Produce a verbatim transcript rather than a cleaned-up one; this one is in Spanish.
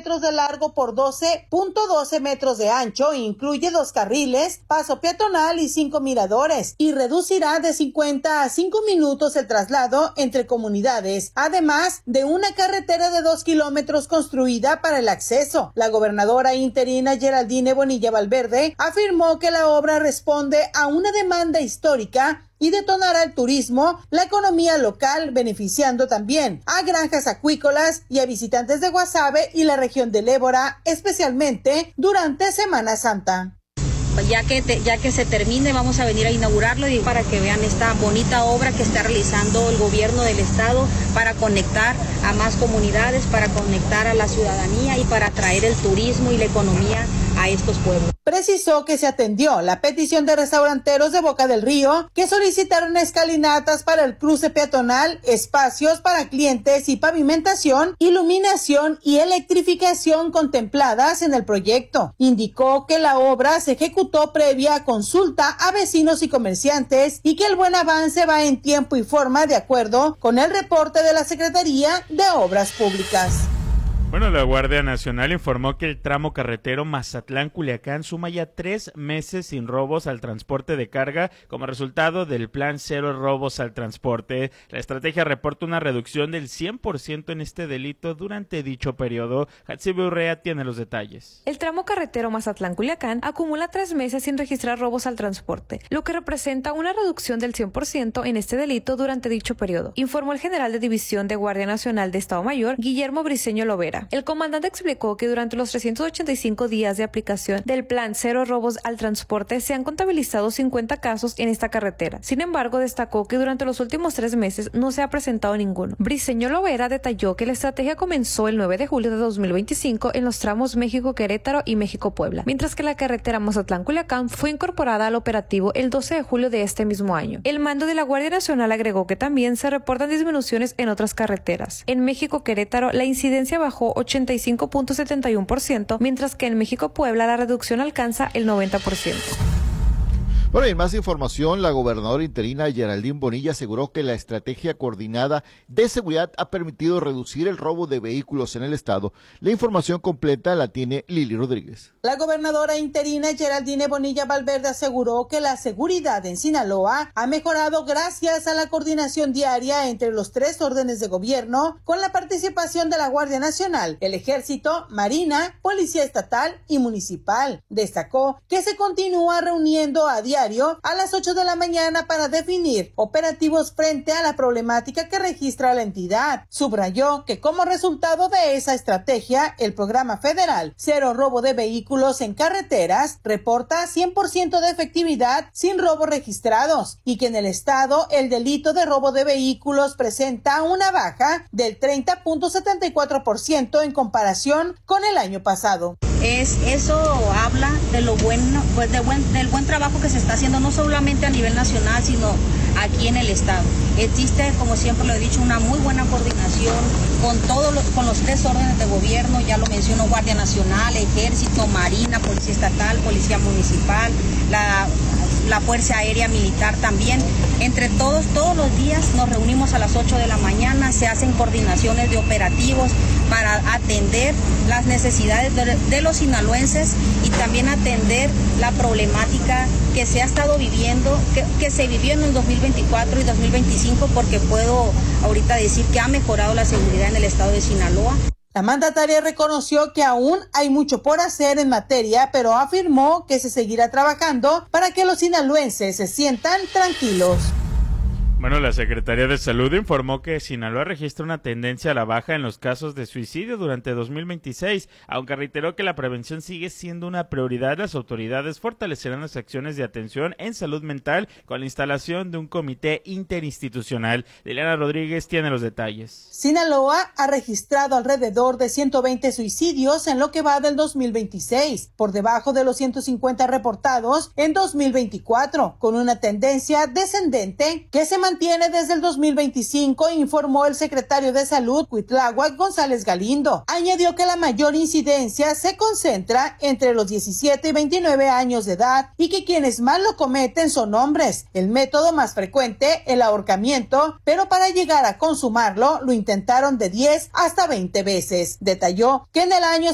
metros de largo por doce punto doce metros de ancho, incluye dos carriles, paso peatonal y cinco miradores, y reducirá de cincuenta a cinco minutos el traslado entre comunidades, además de una carretera de dos kilómetros construida para el acceso. La gobernadora interina Geraldine Bonilla Valverde afirmó que la obra responde a una demanda histórica y detonará el turismo, la economía local, beneficiando también a granjas acuícolas y a visitantes de Guasave y la región del Ébora, especialmente durante Semana Santa. Ya que, te, ya que se termine, vamos a venir a inaugurarlo y para que vean esta bonita obra que está realizando el gobierno del estado para conectar a más comunidades, para conectar a la ciudadanía y para atraer el turismo y la economía a estos pueblos. Precisó que se atendió la petición de restauranteros de Boca del Río que solicitaron escalinatas para el cruce peatonal, espacios para clientes y pavimentación, iluminación y electrificación contempladas en el proyecto. Indicó que la obra se ejecutó previa consulta a vecinos y comerciantes y que el buen avance va en tiempo y forma de acuerdo con el reporte de la Secretaría de Obras Públicas. Bueno, la Guardia Nacional informó que el tramo carretero Mazatlán-Culiacán suma ya tres meses sin robos al transporte de carga como resultado del plan Cero Robos al Transporte. La estrategia reporta una reducción del cien por ciento en este delito durante dicho periodo. Hatsibi Urrea tiene los detalles. El tramo carretero Mazatlán-Culiacán acumula tres meses sin registrar robos al transporte, lo que representa una reducción del cien por ciento en este delito durante dicho periodo, informó el general de División de Guardia Nacional de Estado Mayor, Guillermo Briceño Lovera. El comandante explicó que durante los trescientos ochenta y cinco días de aplicación del plan Cero Robos al Transporte se han contabilizado cincuenta casos en esta carretera. Sin embargo, destacó que durante los últimos tres meses no se ha presentado ninguno. Briceño Lovera detalló que la estrategia comenzó el nueve de julio de dos mil veinticinco en los tramos México-Querétaro y México-Puebla, mientras que la carretera Mazatlán-Culiacán fue incorporada al operativo el doce de julio de este mismo año. El mando de la Guardia Nacional agregó que también se reportan disminuciones en otras carreteras. En México-Querétaro la incidencia bajó ochenta y cinco punto setenta y uno por ciento, mientras que en México-Puebla la reducción alcanza el noventa por ciento. Bueno, y en más información, la gobernadora interina Geraldine Bonilla aseguró que la estrategia coordinada de seguridad ha permitido reducir el robo de vehículos en el estado. La información completa la tiene Lili Rodríguez. La gobernadora interina Geraldine Bonilla Valverde aseguró que la seguridad en Sinaloa ha mejorado gracias a la coordinación diaria entre los tres órdenes de gobierno, con la participación de la Guardia Nacional, el Ejército, Marina, Policía Estatal y Municipal. Destacó que se continúa reuniendo a diario a las ocho de la mañana para definir operativos frente a la problemática que registra la entidad. Subrayó que como resultado de esa estrategia, el programa federal Cero Robo de Vehículos en Carreteras reporta cien por ciento de efectividad sin robos registrados y que en el estado el delito de robo de vehículos presenta una baja del treinta punto setenta y cuatro por ciento en comparación con el año pasado. Es, eso habla de lo bueno, pues de buen, del buen trabajo que se está haciendo no solamente a nivel nacional, sino aquí en el estado. Existe, como siempre lo he dicho, una muy buena coordinación con todos los, con los tres órdenes de gobierno, ya lo menciono, Guardia Nacional, Ejército, Marina, Policía Estatal, Policía Municipal, la, la Fuerza Aérea Militar también. Entre todos, todos los días nos reunimos a las ocho de la mañana, se hacen coordinaciones de operativos para atender las necesidades de, de los sinaloenses y también atender la problemática que se ha estado viviendo, que, que se vivió en el dos mil veinticuatro y dos mil veinticinco, porque puedo ahorita decir que ha mejorado la seguridad en el estado de Sinaloa. La mandataria reconoció que aún hay mucho por hacer en materia, pero afirmó que se seguirá trabajando para que los sinaloenses se sientan tranquilos. Bueno, la Secretaría de Salud informó que Sinaloa registra una tendencia a la baja en los casos de suicidio durante dos mil veintiséis, aunque reiteró que la prevención sigue siendo una prioridad. Las autoridades fortalecerán las acciones de atención en salud mental con la instalación de un comité interinstitucional. Liliana Rodríguez tiene los detalles. Sinaloa ha registrado alrededor de ciento veinte suicidios en lo que va del dos mil veintiséis, por debajo de los ciento cincuenta reportados en dos mil veinticuatro, con una tendencia descendente que se mantiene desde el dos mil veinticinco, informó el secretario de Salud, Cuitláhuac González Galindo. Añadió que la mayor incidencia se concentra entre los diecisiete y veintinueve años de edad y que quienes más lo cometen son hombres. El método más frecuente, el ahorcamiento, pero para llegar a consumarlo lo intentaron de diez hasta veinte veces. Detalló que en el año